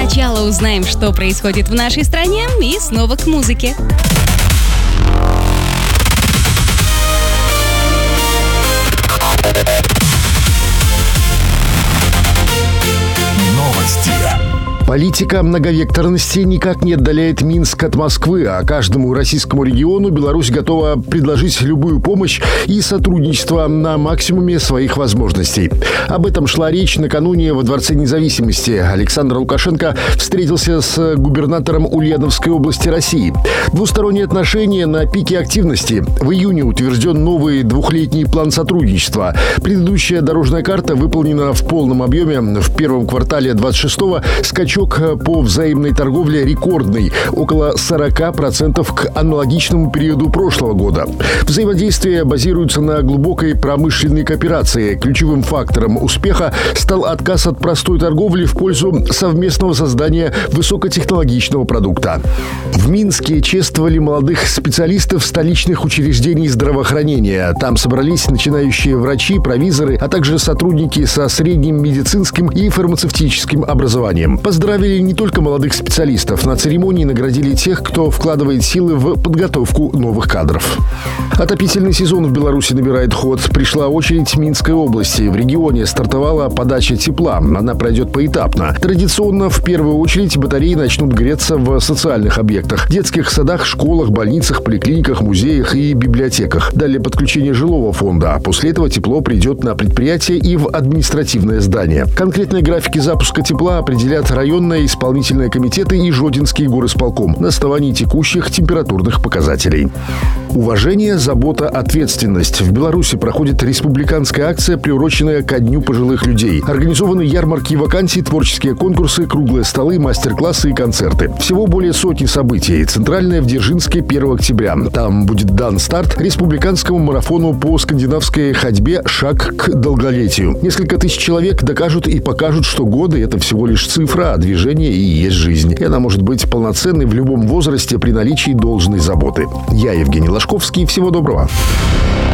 сначала узнаем, что происходит в нашей стране, и снова к музыке. Политика многовекторности никак не отдаляет Минск от Москвы, а каждому российскому региону Беларусь готова предложить любую помощь и сотрудничество на максимуме своих возможностей. Об этом шла речь накануне во Дворце независимости. Александр Лукашенко встретился с губернатором Ульяновской области России. Двусторонние отношения на пике активности. В июне утвержден новый двухлетний план сотрудничества. Предыдущая дорожная карта выполнена в полном объеме. В первом квартале 26-го скачок по взаимной торговле рекордный – около 40% к аналогичному периоду прошлого года. Взаимодействие базируется на глубокой промышленной кооперации. Ключевым фактором успеха стал отказ от простой торговли в пользу совместного создания высокотехнологичного продукта. В Минске чествовали молодых специалистов столичных учреждений здравоохранения. Там собрались начинающие врачи, провизоры, а также сотрудники со средним медицинским и фармацевтическим образованием. Поздравили не только молодых специалистов. На церемонии наградили тех, кто вкладывает силы в подготовку новых кадров. Отопительный сезон в Беларуси набирает ход. Пришла очередь Минской области. В регионе стартовала подача тепла. Она пройдет поэтапно. Традиционно в первую очередь батареи начнут греться в социальных объектах. Детских садах, школах, больницах, поликлиниках, музеях и библиотеках. Далее подключение жилого фонда. А после этого тепло придет на предприятие и в административное здание. Конкретные графики запуска тепла определят районные исполнительные комитеты и Жодинский горисполком на основании текущих температурных показателей. Уважение, забота, ответственность. В Беларуси проходит республиканская акция, приуроченная ко Дню пожилых людей. Организованы ярмарки вакансий, творческие конкурсы, круглые столы, мастер-классы и концерты. Всего более сотни событий. Центральная в Дзержинске 1 октября. Там будет дан старт республиканскому марафону по скандинавской ходьбе «Шаг к долголетию». Несколько тысяч человек докажут и покажут, что годы – это всего лишь цифра, а движение и есть жизнь. И она может быть полноценной в любом возрасте при наличии должной заботы. Я Евгений Лашковский. Всего доброго.